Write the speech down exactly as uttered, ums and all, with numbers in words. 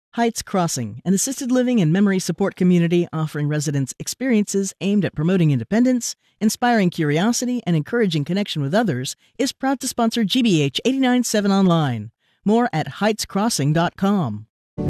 Heights Crossing, an assisted living and memory support community offering residents experiences aimed at promoting independence, inspiring curiosity, and encouraging connection with others, is proud to sponsor G B H eighty-nine point seven Online. More at heights crossing dot com.